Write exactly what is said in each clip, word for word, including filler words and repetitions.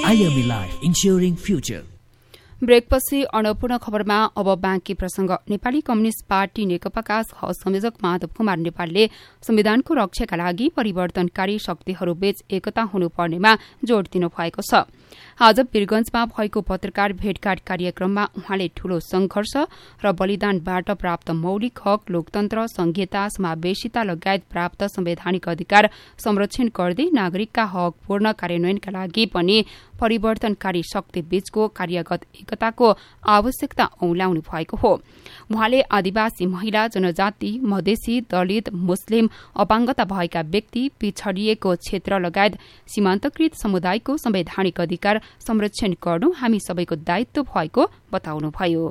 IME life इन्स्योरिङ future. ब्रेकपछि Annapurna खबरमा अब बाँकी प्रसंग। नेपाली कम्युनिष्ट पार्टी नेकपाका सहसंयोजक माधव कुमार नेपालले संविधानको रक्षाका लागि परिवर्तनकारी शक्तिहरूबीच एकता हुनुपर्नेमा जोड़ दिनु भएको छ। आज वीरगंजमा भएको पत्रकार भेटघाट कार्यक्रममा उहाँले ठूलो संघर्ष र बलिदानबाट प्राप्त मौलिक हक, लोकतन्त्र, संघीयता, समावेशिता लगायत प्राप्त संवैधानिक अधिकार संरक्षण गर्दै नागरिकका हक पूर्ण कार्यान्वयनका लागि पनि परिवर्तनकारी शक्तिबीचको कार्यगत एकताको आवश्यकता औंल्याउनु भएको हो। उहाँले आदिवासी महिला, जनजाति, मधेसी, दलित, मुस्लिम, अपाङ्गता भएका व्यक्ति, पिछड़िएको क्षेत्र लगायत सीमान्तकृत समुदायको संवैधानिक अधिकार संरक्षण गर्नु हामी सबैको दायित्व भएको बताउनुभयो।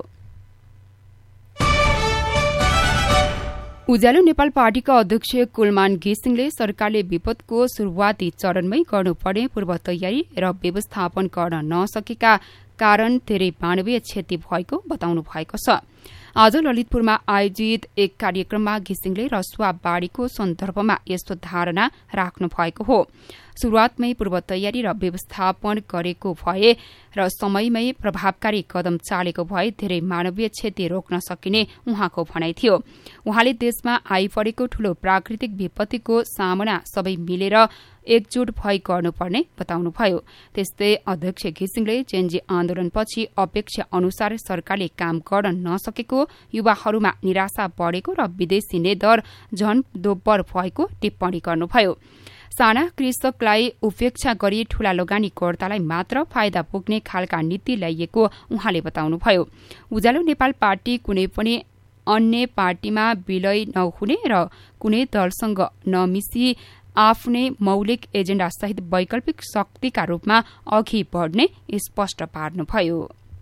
उज्यालो नेपाल पार्टीका अध्यक्ष कुलमान घिसिङले सरकारले विपदको शुरूआती चरणमै गर्नुपर्ने पूर्व तयारी र व्यवस्थापन गर्न नसकेका कारण धेरै मानवीय क्षति भएको बताउनु भएको छ। आज ललितपुरमा आयोजित एक कार्यक्रममा घिसिङले रसुवा बाढ़ीको सन्दर्भमा यस्तो धारणा राख्नु भएको हो। शुरूआतमै पूर्व तयारी र व्यवस्थापन गरेको भए र समयमै प्रभावकारी कदम चालेको भए धेरै मानवीय क्षति रोक्न सकिने उहाँको भनाइ थियो। उहाँले देशमा आइपरेको ठूलो प्राकृतिक विपत्तिको सामना सबै मिलेर एकजुट भई गर्नुपर्ने बताउनुभयो। त्यस्तै अध्यक्ष घिसिङले जेनजी आन्दोलनपछि अपेक्षा अनुसार सरकारले काम गर्न नसकेको, युवाहरूमा निराशा बढ़ेको र विदेशी दर झन दोब्बर भएको टिप्पणी गर्नुभयो। साना कृषकलाई उपेक्षा गरी ठूला लगानीकर्तालाई मात्र फाइदा पुग्ने खालका नीति ल्याइएको उहाँले बताउनुभयो। उज्यालो नेपाल पार्टी कुनै पनि अन्य पार्टीमा विलय नहुने र कुनै दलसँग नमिसी आफ्नै मौलिक एजेण्डा सहित वैकल्पिक शक्तिका रूपमा अघि बढ़ने स्पष्ट पार्नुभयो।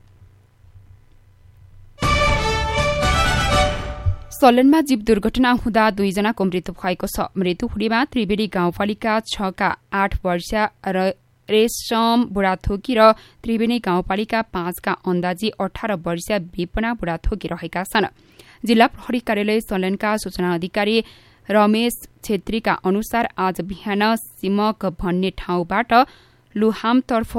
सलनमा जीव दुर्घटना हुँदा दुईजनाको मृत्यु भएको छ। मृत्यु हुनेमा त्रिवेणी गाउँपालिका छका आठ वर्षीय रेशम बुढाथोकी र त्रिवेणी गाउँपालिका पाँचका अन्दाजी अठार वर्षीय विपना बुढाथोकी रहेका छन्। जिल्ला प्रहरी कार्यालय सलनका सूचना अधिकारी रमेश छेत्रीका अनुसार आज बिहान सिमक भन्ने ठाउँबाट लुहामतर्फ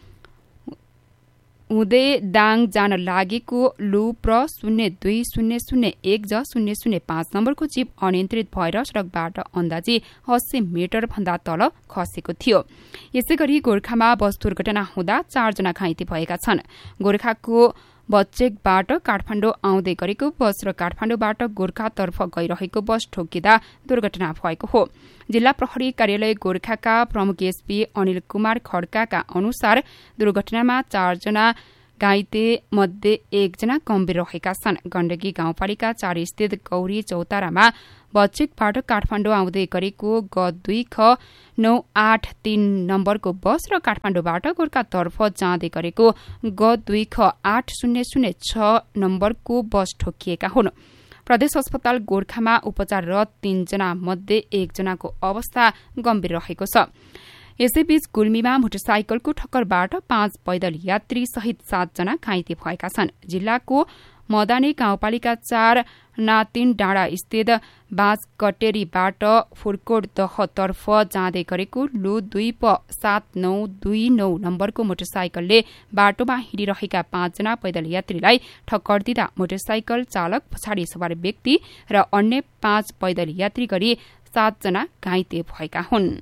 हुँदै दाङ जान लागेको लु प्र शून्य दुई शून्य शून्य एक ज शून्य शून्य पाँच नम्बरको जीप अनियन्त्रित भएर सड़कबाट अन्दाजी अस्सी मिटर भन्दा तल खसेको थियो। यसै गरी गोर्खामा बस दुर्घटना हुँदा चारजना घाइते भएका छन्। गोर्खाको बच्चेकबाट काठमाडौँ आउँदै गरेको बस र काठमाडौँबाट गोर्खातर्फ गइरहेको बस ठोकिँदा दुर्घटना भएको हो। जिल्ला प्रहरी कार्यालय गोर्खाका प्रमुख एसपी अनिल कुमार खड्काका अनुसार दुर्घटनामा चारजना घाइते मध्ये एकजना गम्भीर रहेका छन्। गण्डकी गाउँपालिका चार स्थित गौरी चौतारामा बच्चेकबाट काठमाडौँ आउँदै गरेको ग दुई ख नौ आठ तीन नम्बरको बस र काठमाडौँबाट गोर्खातर्फ जाँदै गरेको ग दुई ख आठ शून्य शून्य छ नम्बरको बस ठोकिएका हुन्। प्रदेश अस्पताल गोर्खामा उपचाररत तीनजना मध्ये एकजनाको अवस्था गम्भीर रहेको छ। यसैबीच गुल्मीमा मोटरसाइकलको ठक्करबाट पाँच पैदल यात्री सहित सातजना घाइते भएका छन्। जिल्लाको मदाने गाउँपालिका चार नातिन डाँडा स्थित बाँसकटेरीबाट फुरकोट दहतर्फ जाँदै गरेको लु दुई प सात नौ दुई नौ नम्बरको मोटरसाइकलले बाटोमा हिँडिरहेका पाँचजना पैदल यात्रीलाई ठक्कर दिँदा मोटरसाइकल चालक, पछाडि सवार व्यक्ति र अन्य पाँच पैदल यात्री गरी सातजना घाइते भएका हुन्।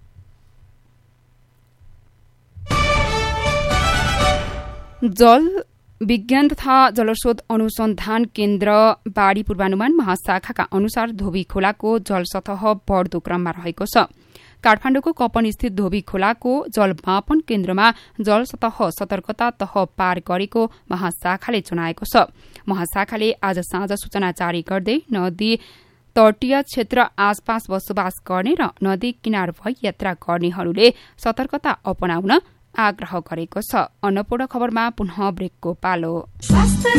जल विज्ञान तथा जलस्रोत अनुसन्धान केन्द्र बाढ़ी पूर्वानुमान महाशाखाका अनुसार धोबी खोलाको जल सतह बढ्दो क्रममा रहेको छ। काठमाडौँको कपन स्थित धोबी खोलाको जल मापन केन्द्रमा जल सतह सतर्कता तह पार गरेको महाशाखाले जनाएको छ। महाशाखाले आज साँझ सूचना जारी गर्दै नदी तटीय क्षेत्र आसपास बसोबास गर्ने र नदी किनार भई यात्रा गर्नेहरूले सतर्कता अपनाउन आग्रह गरेको छ। अन्नपूर्ण खबरमा पुनः ब्रेकको पालो।